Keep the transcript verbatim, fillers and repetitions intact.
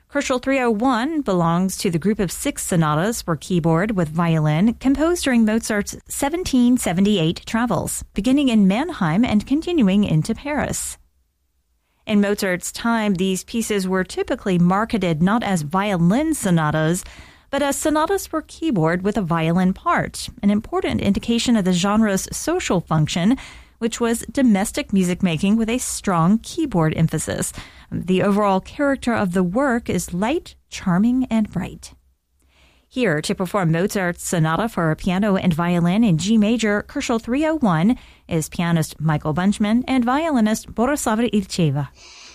Kochel three oh one belongs to the group of six sonatas for keyboard with violin composed during Mozart's seventeen seventy-eight travels, beginning in Mannheim and continuing into Paris. In Mozart's time, these pieces were typically marketed not as violin sonatas, but as sonatas for keyboard with a violin part, an important indication of the genre's social function, which was domestic music making with a strong keyboard emphasis. The overall character of the work is light, charming, and bright. Here to perform Mozart's sonata for piano and violin in G major, Kochel three oh one, is pianist Michael Bunchman and violinist Borislava Ilcheva.